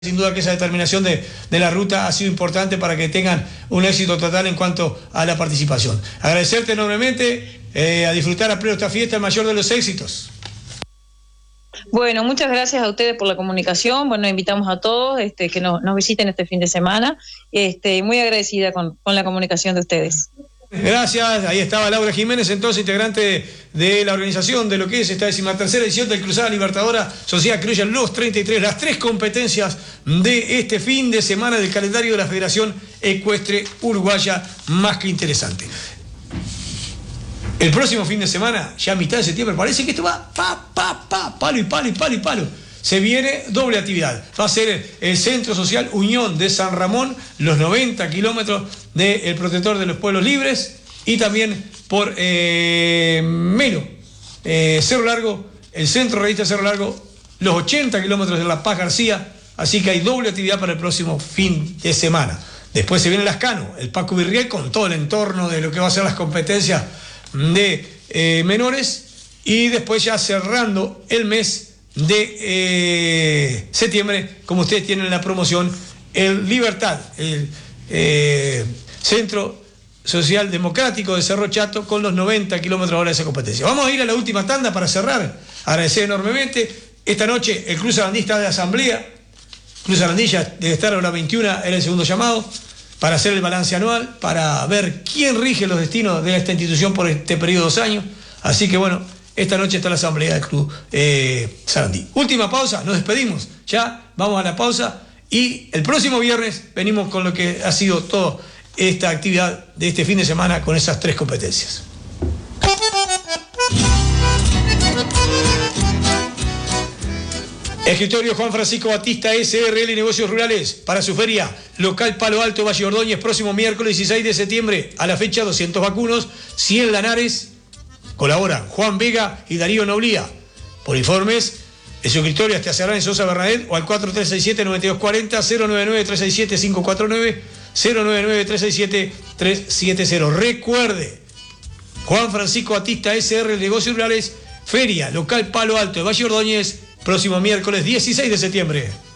Sin duda que esa determinación de la ruta ha sido importante para que tengan un éxito total en cuanto a la participación. Agradecerte enormemente, a disfrutar a pleno esta fiesta, el mayor de los éxitos. Bueno, muchas gracias a ustedes por la comunicación. Bueno, invitamos a todos que nos visiten este fin de semana. Muy agradecida con la comunicación de ustedes. Gracias, ahí estaba Laura Jiménez, entonces integrante de la organización de lo que es esta 13ª edición del Cruzada Libertadora Sociedad Criolla Los 33, las 3 competencias de este fin de semana del calendario de la Federación Ecuestre Uruguaya, más que interesante. El próximo fin de semana, ya a mitad de septiembre, parece que esto va palo y palo y palo y palo. Se viene doble actividad. Va a ser el Centro Social Unión de San Ramón, los 90 kilómetros del Protector de los Pueblos Libres, y también por Melo, Cerro Largo, el Centro Revista Cerro Largo, los 80 kilómetros de La Paz García. Así que hay doble actividad para el próximo fin de semana. Después se viene Lascano, el Paco Virriel, con todo el entorno de lo que va a ser las competencias de menores, y después ya cerrando el mes de septiembre, como ustedes tienen la promoción, el Libertad, el Centro Social Democrático de Cerro Chato, con los 90 kilómetros hora de esa competencia. Vamos a ir a la última tanda para cerrar. Agradecer enormemente. Esta noche el Cruz Sarandí está de asamblea. Cruz Sarandí ya debe estar a las 21, era el segundo llamado, para hacer el balance anual, para ver quién rige los destinos de esta institución por este periodo de 2 años. Así que bueno, esta noche está la asamblea del Club Sarandí. Última pausa, nos despedimos. Ya vamos a la pausa y el próximo viernes venimos con lo que ha sido toda esta actividad de este fin de semana con esas 3 competencias. Escritorio Juan Francisco Batista SRL y Negocios Rurales para su feria local Palo Alto, Valle Ordóñez, próximo miércoles 16 de septiembre. A la fecha 200 vacunos, 100 lanares. Colaboran Juan Vega y Darío Noblía. Por informes, el escritorio hasta cerrar en Sosa Bernadette o al 4367-9240, 099-367-549, 099-367-370. Recuerde, Juan Francisco Batista SR Negocios Rurales, feria local Palo Alto de Valle Ordóñez, próximo miércoles 16 de septiembre.